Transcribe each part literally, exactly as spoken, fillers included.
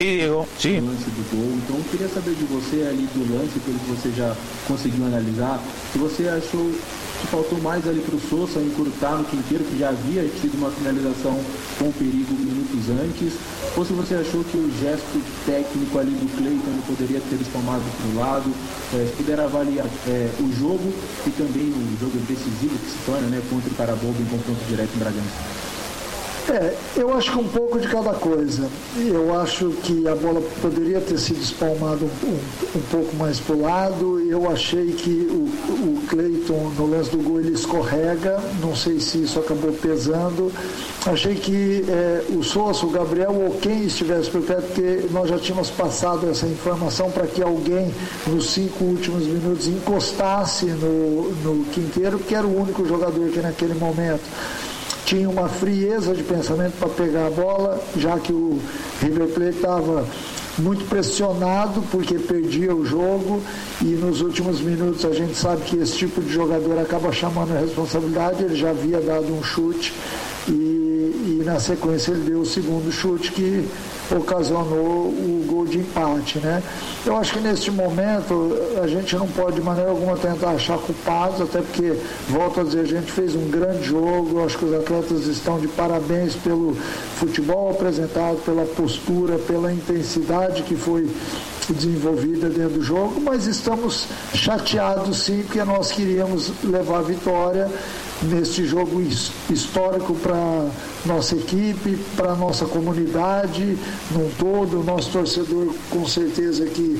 Diego, sim. O lance do gol. Então eu queria saber de você ali do lance, pelo que você já conseguiu analisar, se você achou que faltou mais ali para o Sousa encurtar no Quinteiro, que já havia tido uma finalização com perigo minutos antes, ou se você achou que o gesto técnico ali do Cleiton ele poderia ter espalmado para o lado, é, se puder avaliar é, o jogo e também o jogo decisivo que se torna, né, contra o Carabobo em confronto direto em Bragança. É, eu acho que um pouco de cada coisa. Eu acho que a bola poderia ter sido espalmada um, um, um pouco mais para o lado. Eu achei que o, o Cleiton, no lance do gol, ele escorrega. Não sei se isso acabou pesando. Achei que é, o Sousa, o Gabriel ou quem estivesse por perto, porque nós já tínhamos passado essa informação para que alguém, nos cinco últimos minutos, encostasse no, no Quinteiro, que era o único jogador que naquele momento tinha uma frieza de pensamento para pegar a bola, já que o River Plate estava muito pressionado porque perdia o jogo e nos últimos minutos a gente sabe que esse tipo de jogador acaba chamando a responsabilidade. Ele já havia dado um chute e, e na sequência ele deu o segundo chute que ocasionou o gol de empate, né? Eu acho que neste momento a gente não pode de maneira alguma tentar achar culpados, até porque, volto a dizer, a gente fez um grande jogo. Eu acho que os atletas estão de parabéns pelo futebol apresentado, pela postura, pela intensidade que foi desenvolvida dentro do jogo, mas estamos chateados sim, porque nós queríamos levar a vitória neste jogo histórico para nossa equipe, para nossa comunidade num todo. O nosso torcedor, com certeza, que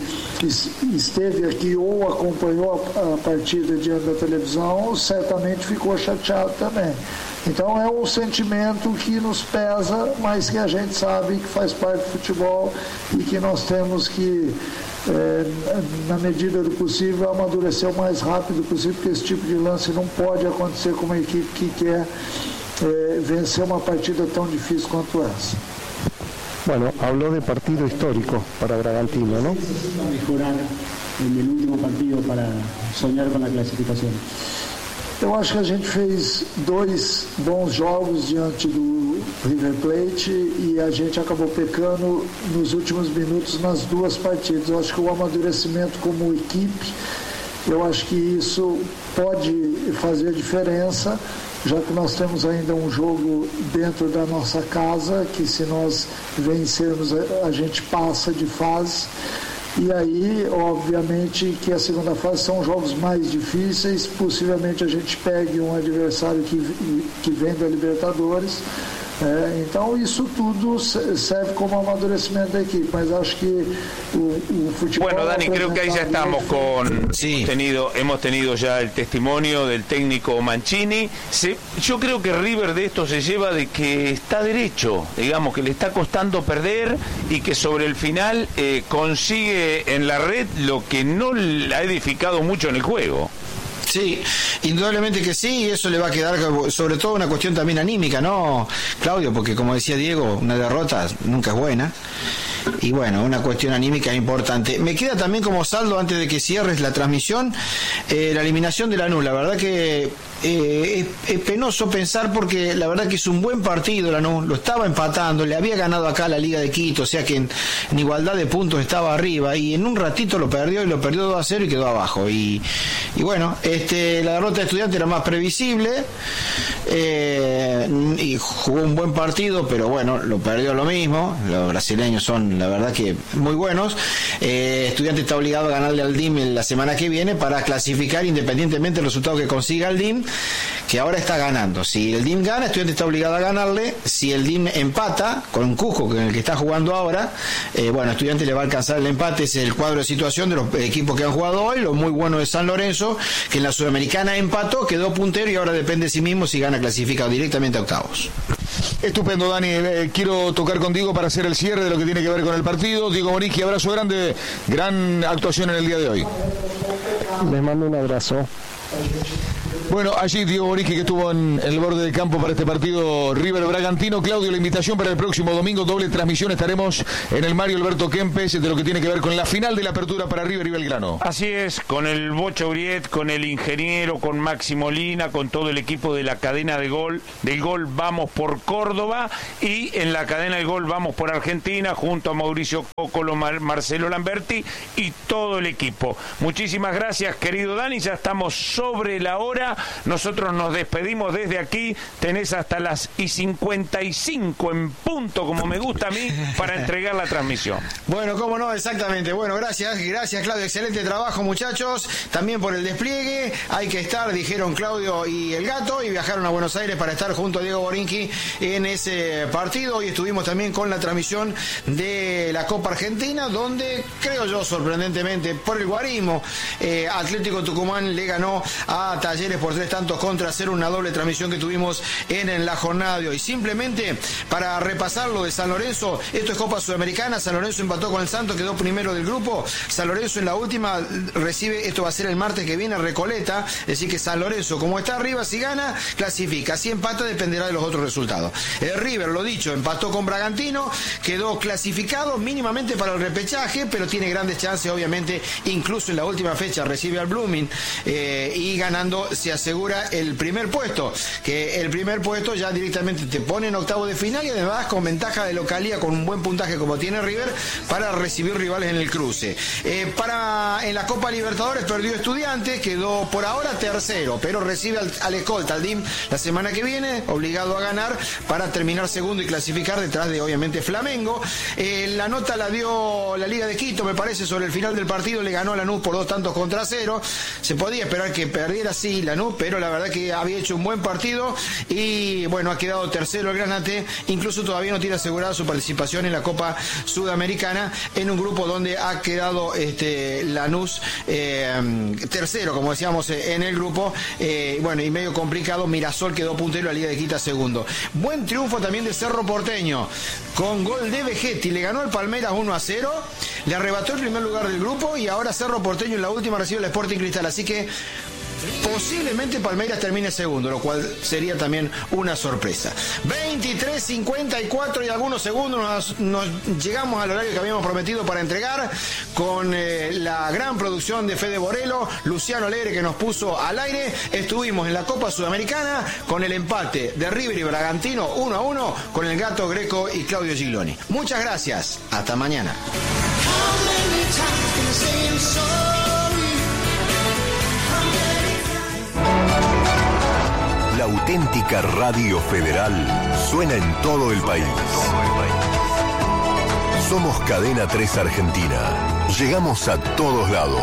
esteve aqui ou acompanhou a partida diante da televisão, certamente ficou chateado também. Então é um sentimento que nos pesa, mas que a gente sabe que faz parte do futebol e que nós temos que, é, na medida do possível, amadurecer o mais rápido possível, porque esse tipo de lance não pode acontecer com uma equipe que quer é, vencer uma partida tão difícil quanto essa. Bueno, habló de partido histórico para Bragantino, ¿no? Necesita mejorar en el último partido para soñar con la clasificación. Eu acho que a gente fez dois bons jogos diante do River Plate e a gente acabou pecando nos últimos minutos nas duas partidas. Eu acho que o amadurecimento como equipe, eu acho que isso pode fazer diferença, já que nós temos ainda um jogo dentro da nossa casa, que se nós vencermos a gente passa de fase. E aí, obviamente, que a segunda fase são jogos mais difíceis, possivelmente a gente pegue um adversário que, que vem da Libertadores. É, então isso tudo serve como amadurecimento da equipe, mas acho que o, o futebol... Bueno, Dani, creo que ahí ya estamos con... Sí. Hemos tenido, hemos tenido ya el testimonio del técnico Mancini. Se, yo creo que River de esto se lleva de que está derecho, digamos, que le está costando perder y que sobre el final eh, consigue en la red lo que no ha edificado mucho en el juego. Sí, indudablemente que sí, y eso le va a quedar sobre todo una cuestión también anímica, ¿no, Claudio? Porque como decía Diego, una derrota nunca es buena. Y bueno, una cuestión anímica importante. Me queda también como saldo, antes de que cierres la transmisión, eh, la eliminación de Lanús. La verdad que eh, es, es penoso pensar, porque la verdad que es un buen partido Lanús, lo estaba empatando, le había ganado acá la Liga de Quito, o sea que en, en igualdad de puntos estaba arriba, y en un ratito lo perdió, y lo perdió dos a cero y quedó abajo. Y, y bueno, este, la derrota de Estudiantes era más previsible, eh, y jugó un buen partido, pero bueno, lo perdió lo mismo. Los brasileños son, la verdad, que muy buenos. eh, Estudiante está obligado a ganarle al D I M la semana que viene para clasificar, independientemente del resultado que consiga el D I M, que ahora está ganando. Si el D I M gana, Estudiante está obligado a ganarle. Si el D I M empata con Cusco, con el que está jugando ahora, eh, bueno, Estudiante le va a alcanzar el empate. Ese es el cuadro de situación de los equipos que han jugado hoy. Lo muy bueno de San Lorenzo, que en la Sudamericana empató, quedó puntero y ahora depende de sí mismo si gana, clasificado directamente a octavos. Estupendo, Dani. Eh, quiero tocar contigo para hacer el cierre de lo que tiene que ver con el partido. Diego Morischi, abrazo grande, gran actuación en el día de hoy. Les mando un abrazo. Bueno, allí Diego Borischi, que estuvo en el borde del campo para este partido River Bragantino. Claudio, la invitación para el próximo domingo, doble transmisión. Estaremos en el Mario Alberto Kempes, de lo que tiene que ver con la final de la apertura para River y Belgrano. Así es, con el Bocha Uriet, con el ingeniero, con Maxi Molina, con todo el equipo de la cadena de gol, del gol Vamos por Córdoba, y en la cadena del gol Vamos por Argentina, junto a Mauricio Cocolo, Mar Marcelo Lamberti y todo el equipo. Muchísimas gracias, querido Dani, ya estamos sobre la hora. Nosotros nos despedimos desde aquí. Tenés hasta las y cincuenta y cinco en punto, como me gusta a mí, para entregar la transmisión. Bueno, cómo no, exactamente. Bueno, gracias, gracias Claudio, excelente trabajo, muchachos, también por el despliegue. Hay que estar, dijeron Claudio y el Gato, y viajaron a Buenos Aires para estar junto a Diego Borischi en ese partido. Hoy estuvimos también con la transmisión de la Copa Argentina, donde creo yo, sorprendentemente, por el guarismo, eh, Atlético Tucumán le ganó a Talleres por tres tantos contra cero, una doble transmisión que tuvimos en, en la jornada de hoy. Simplemente para repasar lo de San Lorenzo, esto es Copa Sudamericana. San Lorenzo empató con el Santos, quedó primero del grupo. San Lorenzo en la última recibe, esto va a ser el martes que viene, Recoleta, es decir que San Lorenzo, como está arriba, si gana, clasifica, si empata dependerá de los otros resultados. El River, lo dicho, empató con Bragantino, quedó clasificado mínimamente para el repechaje, pero tiene grandes chances, obviamente, incluso en la última fecha recibe al Blooming, eh, y ganando se asegura el primer puesto, que el primer puesto ya directamente te pone en octavo de final, y además con ventaja de localía, con un buen puntaje como tiene River, para recibir rivales en el cruce. Eh, para en la Copa Libertadores perdió Estudiantes, quedó por ahora tercero, pero recibe al, al escolta, al D I M, la semana que viene, obligado a ganar para terminar segundo y clasificar detrás de, obviamente, Flamengo. Eh, la nota la dio la Liga de Quito, me parece, sobre el final del partido. Le ganó a Lanús por dos tantos contra cero. Se podía esperar que perdiera, sí, Lanús, pero la verdad que había hecho un buen partido y, bueno, ha quedado tercero el Granate. Incluso todavía no tiene asegurada su participación en la Copa Sudamericana, en un grupo donde ha quedado este, Lanús eh, tercero, como decíamos, en el grupo. Eh, bueno, y medio complicado. Mirasol quedó puntero, la Liga de Quito segundo. Buen triunfo también de Cerro Porteño, con gol de Vegetti. Le ganó al Palmeiras uno a cero, le arrebató el primer lugar del grupo, y ahora Cerro Porteño en la última recibe el Sporting Cristal. Así que posiblemente Palmeiras termine segundo, lo cual sería también una sorpresa. veintitrés cincuenta y cuatro y algunos segundos nos, nos llegamos al horario que habíamos prometido para entregar, con eh, la gran producción de Fede Borello, Luciano Alegre, que nos puso al aire. Estuvimos en la Copa Sudamericana con el empate de River y Bragantino uno a uno, con el Gato Greco y Claudio Gigloni. Muchas gracias, hasta mañana. La auténtica Radio Federal suena en todo el país. Somos Cadena tres Argentina. Llegamos a todos lados.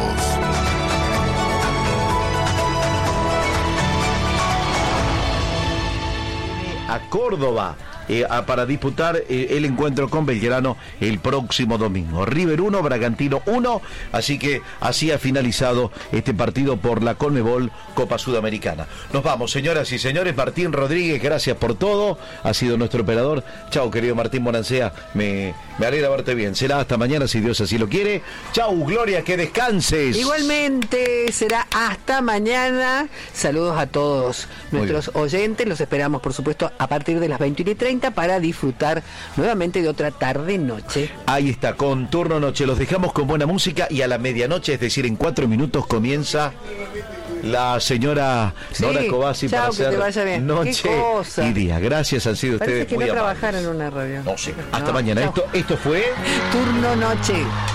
A Córdoba eh, a, para disputar eh, el encuentro con Belgrano el próximo domingo. River uno, Bragantino uno, así que así ha finalizado este partido por la Conmebol Copa Sudamericana. Nos vamos, señoras y señores. Martín Rodríguez, gracias por todo, ha sido nuestro operador. Chau, querido Martín Bonancea, me, me alegra verte bien. Será hasta mañana, si Dios así lo quiere. Chau, Gloria, que descanses. Igualmente, será hasta mañana. Saludos a todos nuestros oyentes, los esperamos, por supuesto, a partir de las veintiuna y treinta para disfrutar nuevamente de otra tarde-noche. Ahí está, con turno noche. Los dejamos con buena música, y a la medianoche, es decir, en cuatro minutos, comienza la señora sí, Nora Cobasi para hacer que te vaya bien. Noche y día. Gracias, han sido Parece ustedes que muy no amables. trabajar en una radio. No sé. Hasta no, mañana. Esto, esto fue Turno Noche.